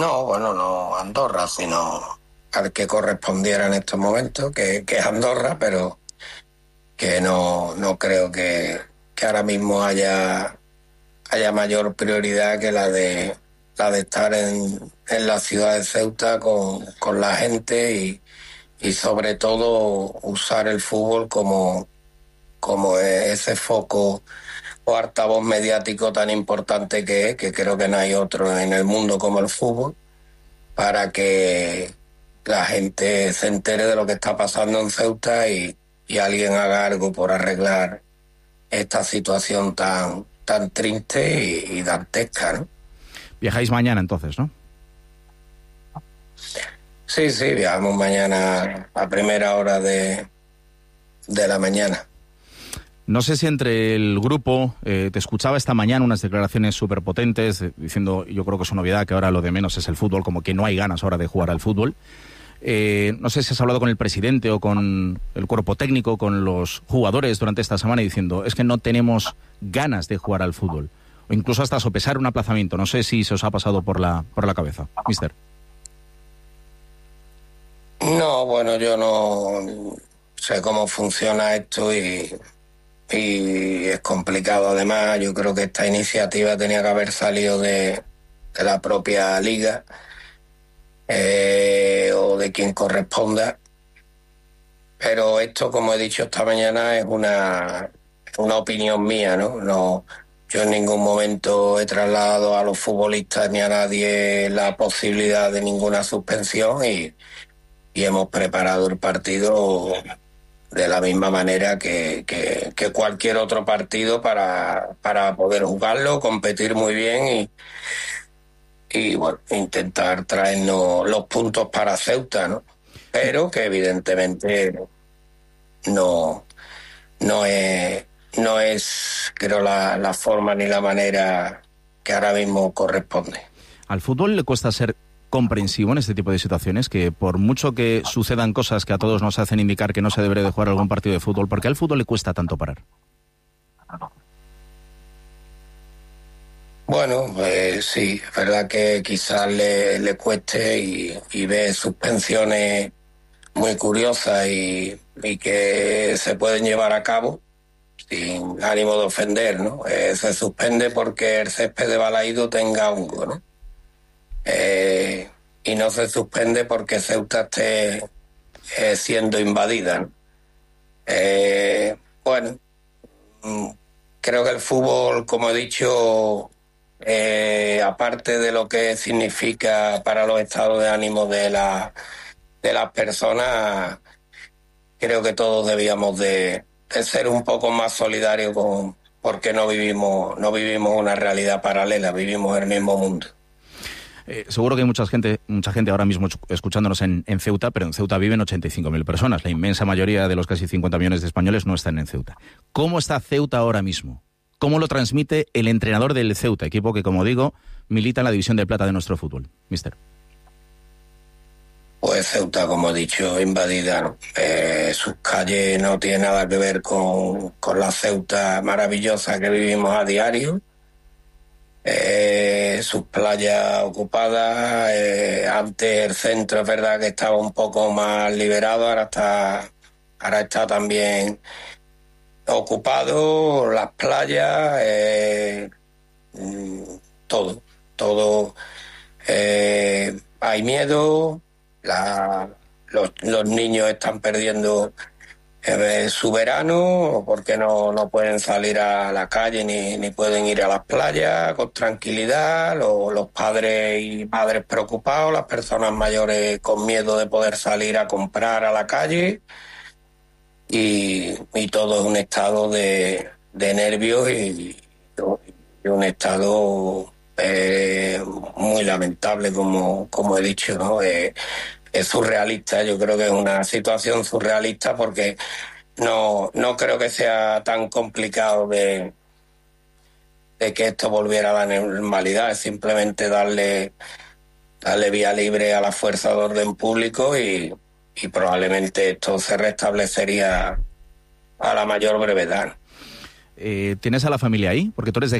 No, bueno, no Andorra, sino al que correspondiera en estos momentos, que es Andorra, pero que no creo que ahora mismo haya mayor prioridad que la de estar en la ciudad de Ceuta con la gente y sobre todo usar el fútbol como ese foco o altavoz mediático tan importante que es, que creo que no hay otro en el mundo como el fútbol, para que la gente se entere de lo que está pasando en Ceuta y alguien haga algo por arreglar esta situación tan triste y dantesca, ¿no? Viajáis mañana entonces, ¿no? Sí, viajamos mañana a primera hora de la mañana. No sé si entre el grupo, te escuchaba esta mañana unas declaraciones súper potentes, diciendo, yo creo que es una obviedad, que ahora lo de menos es el fútbol, como que no hay ganas ahora de jugar al fútbol. No sé si has hablado con el presidente o con el cuerpo técnico, con los jugadores durante esta semana, diciendo, es que no tenemos ganas de jugar al fútbol. O incluso hasta sopesar un aplazamiento. No sé si se os ha pasado por la cabeza, mister. No, bueno, yo no sé cómo funciona esto y es complicado. Además, yo creo que esta iniciativa tenía que haber salido de la propia liga o de quien corresponda. Pero esto, como he dicho esta mañana, es una opinión mía, ¿no? Yo en ningún momento he trasladado a los futbolistas ni a nadie la posibilidad de ninguna suspensión y hemos preparado el partido de la misma manera que cualquier otro partido para poder jugarlo, competir muy bien y bueno, intentar traernos los puntos para Ceuta, ¿no? Pero que evidentemente no es creo la forma ni la manera que ahora mismo corresponde. Al fútbol le cuesta ser comprensivo en este tipo de situaciones, que por mucho que sucedan cosas que a todos nos hacen indicar que no se debería de jugar algún partido de fútbol, ¿por qué al fútbol le cuesta tanto parar? Bueno, pues sí, es verdad que quizás le cueste y ve suspensiones muy curiosas y que se pueden llevar a cabo sin ánimo de ofender, ¿no? Se suspende porque el césped de Balaído tenga hongo, ¿no? Y no se suspende porque Ceuta esté siendo invadida, ¿no? Bueno, creo que el fútbol, como he dicho, aparte de lo que significa para los estados de ánimo de las personas, creo que todos debíamos de ser un poco más solidarios porque no vivimos una realidad paralela, vivimos el mismo mundo. Seguro que hay mucha gente ahora mismo escuchándonos en Ceuta, pero en Ceuta viven 85.000 personas. La inmensa mayoría de los casi 50 millones de españoles no están en Ceuta. ¿Cómo está Ceuta ahora mismo? ¿Cómo lo transmite el entrenador del Ceuta, equipo que, como digo, milita en la división de plata de nuestro fútbol? Mister. Pues Ceuta, como he dicho, invadida, ¿no? Sus calles no tienen nada que ver con la Ceuta maravillosa que vivimos a diario. Sus playas ocupadas, antes el centro es verdad que estaba un poco más liberado, ahora está también ocupado, las playas, todo, hay miedo, los niños están perdiendo su verano porque no pueden salir a la calle ni pueden ir a las playas con tranquilidad, los padres y madres preocupados, las personas mayores con miedo de poder salir a comprar a la calle y todo es un estado de nervios y un estado muy lamentable, como he dicho, ¿no? Es surrealista, yo creo que es una situación surrealista porque no creo que sea tan complicado de que esto volviera a la normalidad, es simplemente darle vía libre a la fuerza de orden público y probablemente esto se restablecería a la mayor brevedad. ¿Tienes a la familia ahí? Porque tú eres de